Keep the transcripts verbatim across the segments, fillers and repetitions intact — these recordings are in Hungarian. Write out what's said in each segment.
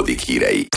Rádiódik hírei.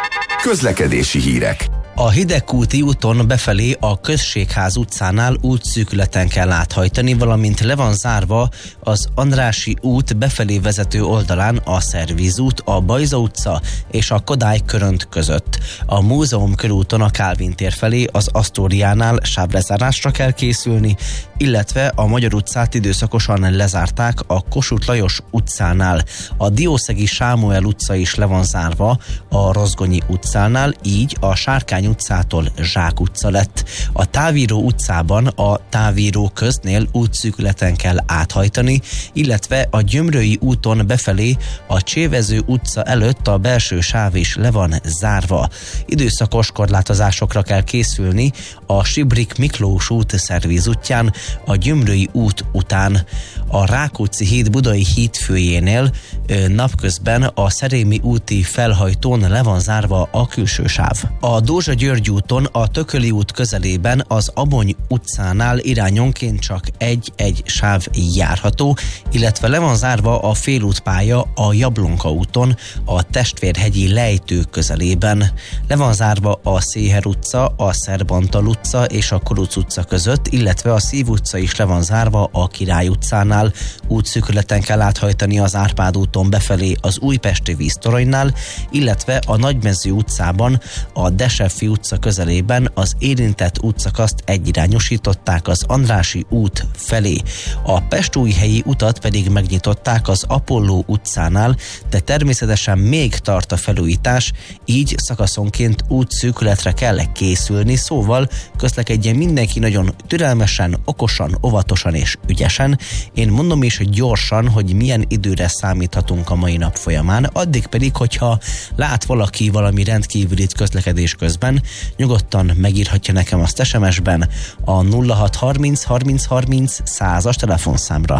Közlekedési hírek. A Hidegkúti úton befelé a Községház utcánál útszűkületen kell áthajtani, valamint le van zárva az Andrássy út befelé vezető oldalán a Szervíz út, a Bajza utca és a Kodály Körönt között. A Múzeum körúton a Kálvin tér felé az Asztóriánál sávlezárásra kell készülni, illetve a Magyar utcát időszakosan lezárták a Kossuth Lajos utcánál. A Diószegi Sámuel utca is le van zárva a Rozgonyi utcánál, így a Sárkány utcától Zsák utca lett. A Távíró utcában a Távíró köznél útszűkületen kell áthajtani, illetve a Gyömrői úton befelé a Csévező utca előtt a belső sáv is le van zárva. Időszakos korlátozásokra kell készülni a Sibrik Miklós út Szervíz útján, a Gyömrői út után. A Rákóczi híd Budai hídfőjénél napközben a Szerémi úti felhajtón le van zárva a külső sáv. A Dózsa-György úton a Tököli út közelében az Abony utcánál irányonként csak egy-egy sáv járható, illetve le van zárva a félútpálya a Jablonka úton a Testvérhegyi lejtő közelében. Le van zárva a Széher utca, a Szerbantal utca és a Koruc utca között, illetve a Szív utca is le van zárva a Király utcánál. Útszűkületen kell áthajtani az Árpád úton befelé az Újpesti víztoronynál, illetve a Nagymező utcában a Desefi utca közelében az érintett útszakaszt egyirányosították az Andrássy út felé. A Pestújhelyi utat pedig megnyitották az Apolló utcánál, de természetesen még tart a felújítás, így szakaszonként útszűkületre kell készülni, szóval közlekedjen mindenki nagyon türelmesen, okosan, óvatosan és ügyesen. Én mondom is gyorsan, hogy milyen időre számíthatunk a mai nap folyamán, addig pedig, hogyha lát valaki valami rendkívülit közlekedés közben, nyugodtan megírhatja nekem azt es em es-ben a nulla hat harminc harminc harminc százas telefonszámra.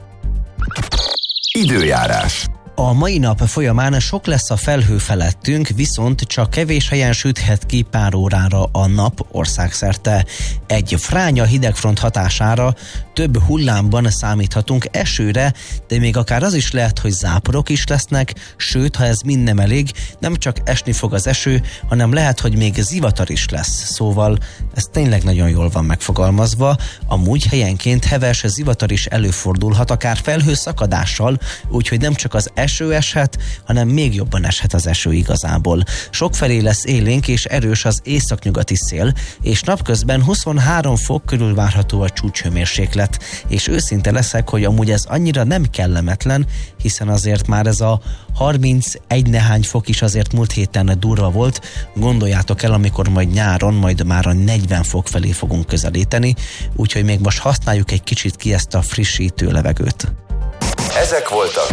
Időjárás. A mai nap folyamán sok lesz a felhő felettünk, viszont csak kevés helyen süthet ki pár órára a nap országszerte. Egy fránya hidegfront hatására több hullámban számíthatunk esőre, de még akár az is lehet, hogy záporok is lesznek, sőt, ha ez mind nem elég, nem csak esni fog az eső, hanem lehet, hogy még zivatar is lesz. Szóval ez tényleg nagyon jól van megfogalmazva, amúgy helyenként heves zivatar is előfordulhat, akár felhőszakadással, úgyhogy nem csak az eső eshet, hanem még jobban eshet az eső igazából. Sokfelé lesz élénk és erős az északnyugati szél, és napközben huszonhárom fok körül várható a csúcshőmérséklet, és őszinte leszek, hogy amúgy ez annyira nem kellemetlen, hiszen azért már ez a harmincegy nehány fok is azért múlt héten durva volt. Gondoljátok el, amikor majd nyáron, majd már a negyven fok felé fogunk közelíteni, úgyhogy még most használjuk egy kicsit ki ezt a frissítő levegőt. Ezek voltak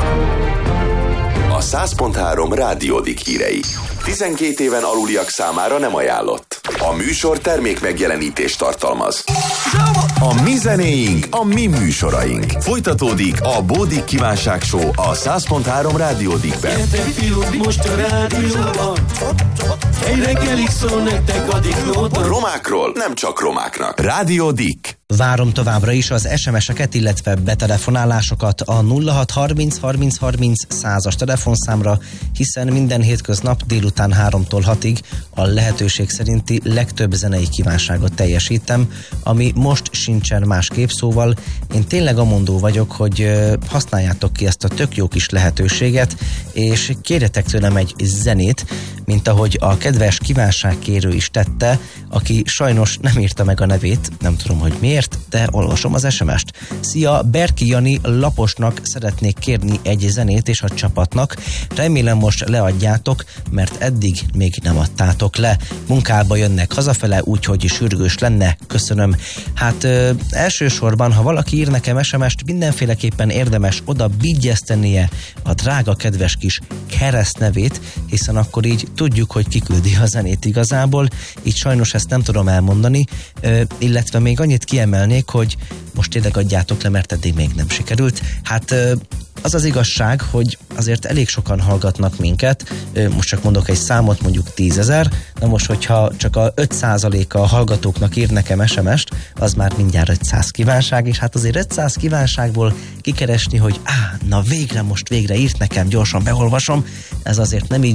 a száz pont három Rádiódik hírei. tizenkét éven aluliak számára nem ajánlott. A műsor termék megjelenítést tartalmaz. A mi zenéink, a mi műsoraink. Folytatódik a Bódik Kívánság Show a száz pont három Rádiódikben. Gyertek fiúk, most a rádióban. Egy reggelig szól nektek a diklóban. Romákról nem csak romáknak. Rádiódik. Várom továbbra is az es em es-eket, illetve betelefonálásokat a nulla hat harminc harminc harminc százas telefonszámra, hiszen minden hétköznap délután háromtól hatig a lehetőség szerinti legtöbb zenei kívánságot teljesítem, ami most sincsen másképp, szóval én tényleg amondó vagyok, hogy használjátok ki ezt a tök jó kis lehetőséget, és kérjetek tőlem egy zenét, mint ahogy a kedves kívánságkérő is tette, aki sajnos nem írta meg a nevét, nem tudom, hogy miért, de olvasom az es em est. Szia, Berki Jani, Laposnak szeretnék kérni egy zenét és a csapatnak. Remélem most leadjátok, mert eddig még nem adtátok le. Munkába jönnek hazafele, úgyhogy sürgős lenne. Köszönöm. Hát ö, elsősorban, ha valaki ír nekem es em est, mindenféleképpen érdemes oda bigyesztenie a drága kedves kis keresztnevét, hiszen akkor így tudjuk, hogy kiküldi a zenét igazából. Így sajnos ezt nem tudom elmondani, ö, illetve még annyit kiemelnék, hogy most tényleg adjátok le, mert eddig még nem sikerült. Hát ö, az az igazság, hogy azért elég sokan hallgatnak minket, most csak mondok egy számot, mondjuk tízezer, na most, hogyha csak a öt százaléka a hallgatóknak ír nekem es em est, az már mindjárt ötszáz kívánság, és hát azért ötszáz kívánságból kikeresni, hogy á, na végre, most végre írt nekem, gyorsan beolvasom, ez azért nem így működik,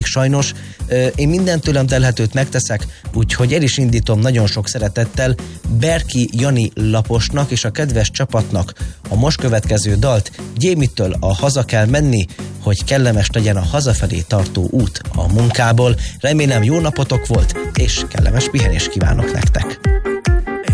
sajnos. Én minden tőlem telhetőt megteszek, úgyhogy el is indítom nagyon sok szeretettel Berki Jani laposnak és a kedves csapatnak a most következő dalt, Gyémitől a Haza kell menni, hogy kellemes legyen a hazafelé tartó út a munkából. Remélem jó napotok volt, és kellemes pihenést kívánok nektek.